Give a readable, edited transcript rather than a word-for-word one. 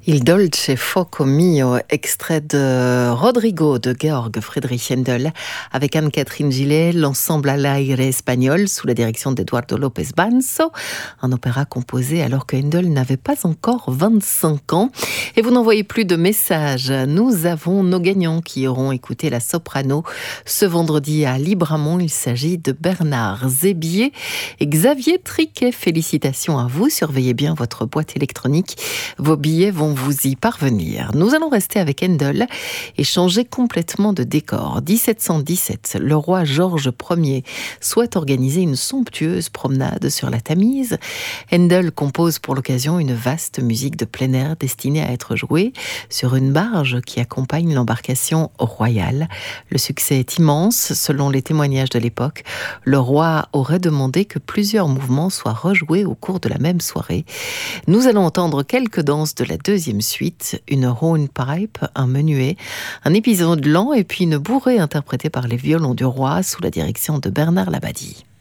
Il Dolce Fuoco Mio, extrait de Rodrigo de Georg Friedrich Händel, avec Anne-Catherine Gillet, l'ensemble à l'aire espagnol sous la direction d'Eduardo López Banzo, un opéra composé alors que Händel n'avait pas encore 25 ans. Et vous n'envoyez plus de messages. Nous avons nos gagnants qui auront écouté la soprano ce vendredi à Libramont. Il s'agit de Bernard Zébier et Xavier Triquet. Félicitations à vous. Surveillez bien votre boîte électronique. Vos billets vont vous y parvenir. Nous allons rester avec Händel et changer complètement de décor. 1717, le roi Georges Ier souhaite organiser une somptueuse promenade sur la Tamise. Händel compose pour l'occasion une vaste musique de plein air destinée à être jouée sur une barge qui accompagne l'embarcation royale. Le succès est immense. Selon les témoignages de l'époque, le roi aurait demandé que plusieurs mouvements soient rejoués au cours de la même soirée. Nous allons entendre quelques danses de la deuxième suite, une hornpipe, un menuet, un épisode lent et puis une bourrée interprétée par les violons du roi sous la direction de Bernard Labadie.